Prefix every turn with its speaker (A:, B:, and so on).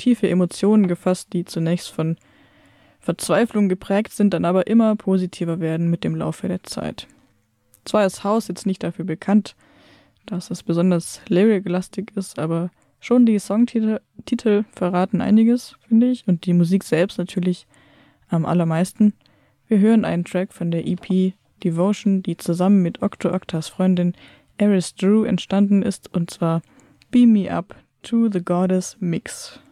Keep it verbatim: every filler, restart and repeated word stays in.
A: tiefe Emotionen gefasst, die zunächst von Verzweiflung geprägt sind, dann aber immer positiver werden mit dem Laufe der Zeit. Zwar ist House jetzt nicht dafür bekannt, dass es besonders lyric-lastig ist, aber schon die Songtitel Titel verraten einiges, finde ich, und die Musik selbst natürlich am allermeisten. Wir hören einen Track von der E P Devotion, die zusammen mit Octo Octas Freundin Eris Drew entstanden ist, und zwar Beam Me Up to the Goddess Mix.